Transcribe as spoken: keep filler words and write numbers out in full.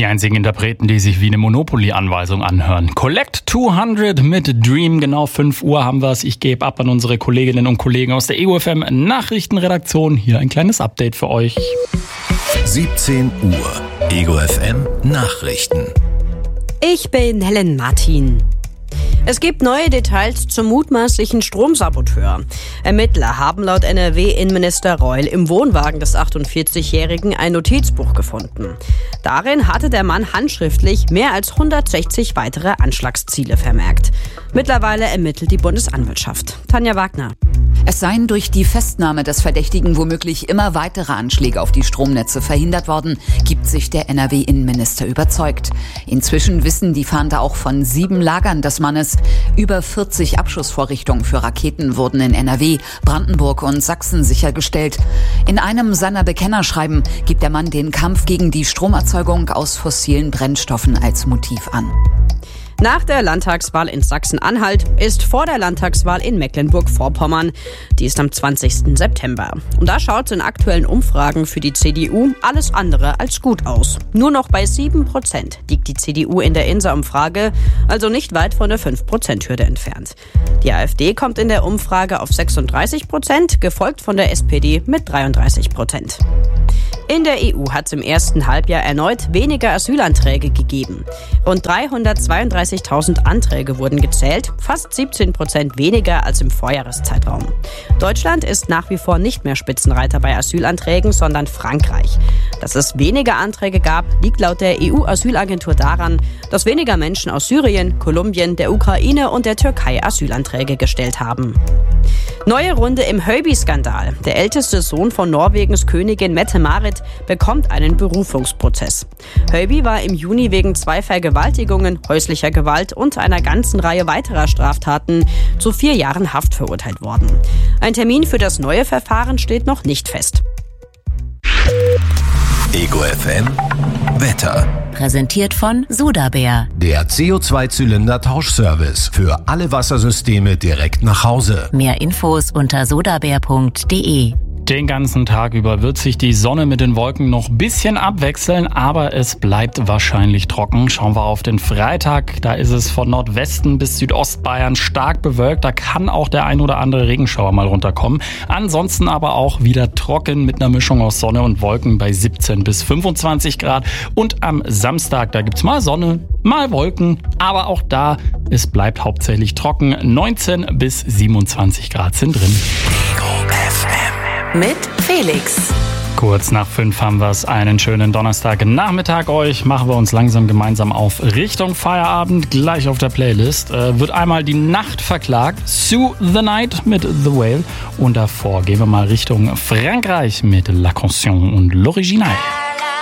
Die einzigen Interpreten, die sich wie eine Monopoly-Anweisung anhören. Collect zweihundert mit Dream. Genau fünf Uhr haben wir es. Ich gebe ab an unsere Kolleginnen und Kollegen aus der Ego F M Nachrichtenredaktion. Hier ein kleines Update für euch. siebzehn Uhr. Ego F M Nachrichten. Ich bin Helen Martin. Es gibt neue Details zum mutmaßlichen Stromsaboteur. Ermittler haben laut N R W-Innenminister Reul im Wohnwagen des achtundvierzigjährigen ein Notizbuch gefunden. Darin hatte der Mann handschriftlich mehr als hundertsechzig weitere Anschlagsziele vermerkt. Mittlerweile ermittelt die Bundesanwaltschaft. Tanja Wagner. Es seien durch die Festnahme des Verdächtigen womöglich immer weitere Anschläge auf die Stromnetze verhindert worden, gibt sich der N R W-Innenminister überzeugt. Inzwischen wissen die Fahnder auch von sieben Lagern des Mannes. Über vierzig Abschussvorrichtungen für Raketen wurden in N R W, Brandenburg und Sachsen sichergestellt. In einem seiner Bekennerschreiben gibt der Mann den Kampf gegen die Stromerzeugung aus fossilen Brennstoffen als Motiv an. Nach der Landtagswahl in Sachsen-Anhalt ist vor der Landtagswahl in Mecklenburg-Vorpommern. Die ist am zwanzigsten September. Und da schaut es in aktuellen Umfragen für die C D U alles andere als gut aus. Nur noch bei sieben Prozent liegt die C D U in der Insa-Umfrage, also nicht weit von der fünf Prozent Hürde entfernt. Die AfD kommt in der Umfrage auf sechsunddreißig Prozent, gefolgt von der S P D mit dreiunddreißig Prozent. In der E U hat es im ersten Halbjahr erneut weniger Asylanträge gegeben. Rund dreihundertzweiunddreißigtausend Anträge wurden gezählt, fast siebzehn Prozent weniger als im Vorjahreszeitraum. Deutschland ist nach wie vor nicht mehr Spitzenreiter bei Asylanträgen, sondern Frankreich. Dass es weniger Anträge gab, liegt laut der E U-Asylagentur daran, dass weniger Menschen aus Syrien, Kolumbien, der Ukraine und der Türkei Asylanträge gestellt haben. Neue Runde im Höby-Skandal. Der älteste Sohn von Norwegens Königin Mette-Marit bekommt einen Berufungsprozess. Höby war im Juni wegen zwei Vergewaltigungen, häuslicher Gewalt und einer ganzen Reihe weiterer Straftaten zu vier Jahren Haft verurteilt worden. Ein Termin für das neue Verfahren steht noch nicht fest. Ego F M Wetter. Präsentiert von Sudabär. Der C O zwei Zylinder Tauschservice für alle Wassersysteme direkt nach Hause. Mehr Infos unter sudabär punkt de. Den ganzen Tag über wird sich die Sonne mit den Wolken noch ein bisschen abwechseln, aber es bleibt wahrscheinlich trocken. Schauen wir auf den Freitag, da ist es von Nordwesten bis Südostbayern stark bewölkt. Da kann auch der ein oder andere Regenschauer mal runterkommen. Ansonsten aber auch wieder trocken mit einer Mischung aus Sonne und Wolken bei siebzehn bis fünfundzwanzig Grad. Und am Samstag, da gibt's mal Sonne, mal Wolken, aber auch da, es bleibt hauptsächlich trocken. neunzehn bis siebenundzwanzig Grad sind drin. Mit Felix. Kurz nach fünf haben wir es. Einen schönen Donnerstagnachmittag euch. Machen wir uns langsam gemeinsam auf Richtung Feierabend. Gleich auf der Playlist äh, wird einmal die Nacht verklagt. Sue the Night mit The Whale. Und davor gehen wir mal Richtung Frankreich mit La Canción und L'Original.